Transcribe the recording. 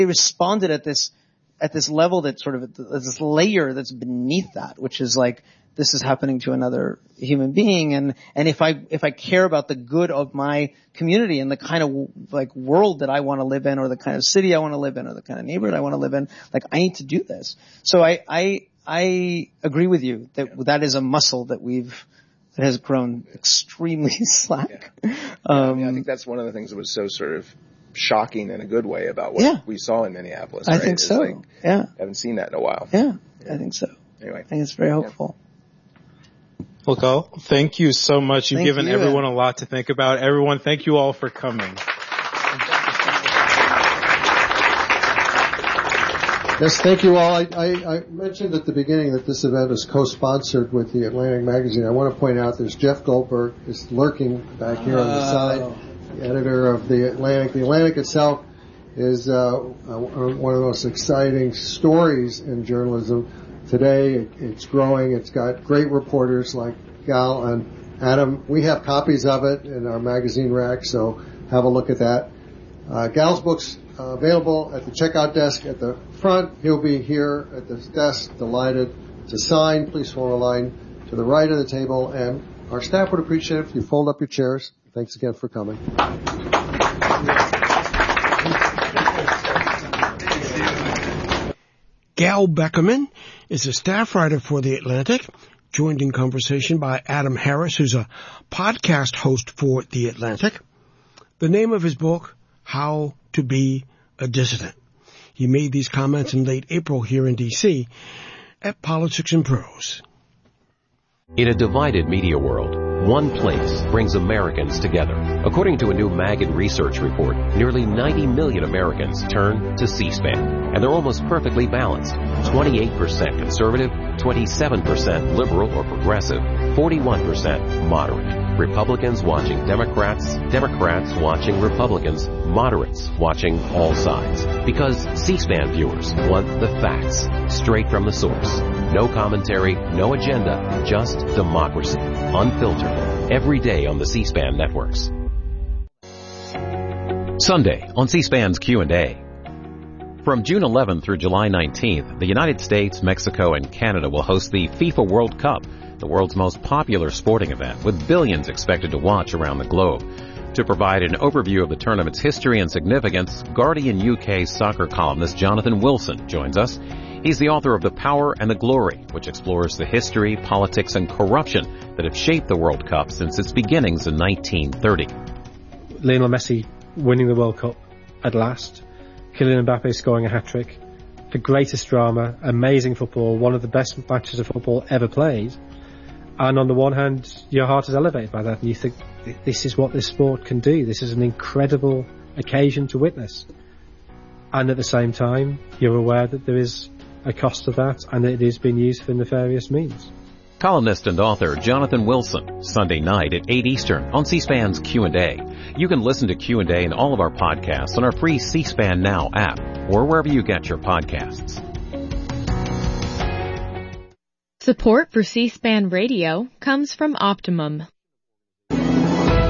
they responded at this level that sort of this layer that's beneath that, which is like, this is happening to another human being. And if I care about the good of my community and the kind of like world that I want to live in, or the kind of city I want to live in, or the kind of neighborhood I want to live in, like I need to do this. So I agree with you that is a muscle that has grown extremely slack. Yeah. I think that's one of the things that was so sort of shocking in a good way about what we saw in Minneapolis. I think so. Like, haven't seen that in a while. Yeah, I think so. Anyway, I think it's very hopeful. Well, Carl, thank you so much. You've given everyone a lot to think about. Everyone, thank you all for coming. Yes, thank you all. I mentioned at the beginning that this event is co-sponsored with the Atlantic Magazine. I want to point out there's Jeff Goldberg is lurking back here on the side, the editor of the Atlantic. The Atlantic itself is one of the most exciting stories in journalism today. It's growing. It's got great reporters like Gal and Adam. We have copies of it in our magazine rack, so have a look at that. Gal's book's available at the checkout desk at the front. He'll be here at the desk, delighted to sign. Please form a line to the right of the table, and our staff would appreciate it if you fold up your chairs. Thanks again for coming. Gal Beckerman is a staff writer for The Atlantic, joined in conversation by Adam Harris, who's a podcast host for The Atlantic. The name of his book, How to Be a Dissident. He made these comments in late April here in D.C. at Politics and Prose. In a divided media world, one place brings Americans together. According to a new Magid research report, nearly 90 million Americans turn to C-SPAN, and they're almost perfectly balanced. 28% conservative, 27% liberal or progressive, 41% moderate. Republicans watching Democrats, Democrats watching Republicans, moderates watching all sides. Because C-SPAN viewers want the facts, straight from the source. No commentary, no agenda, just democracy. Unfiltered. Every day on the C-SPAN networks. Sunday on C-SPAN's Q&A. From June 11th through July 19th, the United States, Mexico, and Canada will host the FIFA World Cup, the world's most popular sporting event, with billions expected to watch around the globe. To provide an overview of the tournament's history and significance, Guardian UK soccer columnist Jonathan Wilson joins us. He's the author of The Power and the Glory, which explores the history, politics, and corruption that have shaped the World Cup since its beginnings in 1930. Lionel Messi winning the World Cup at last, Kylian Mbappe scoring a hat-trick, the greatest drama, amazing football, one of the best matches of football ever played. And on the one hand, your heart is elevated by that, and you think, this is what this sport can do. This is an incredible occasion to witness. And at the same time, you're aware that there is a cost to that, and that it is being used for nefarious means. Columnist and author Jonathan Wilson, Sunday night at 8 Eastern on C-SPAN's Q&A. You can listen to Q&A and all of our podcasts on our free C-SPAN Now app, or wherever you get your podcasts. Support for C-SPAN Radio comes from Optimum.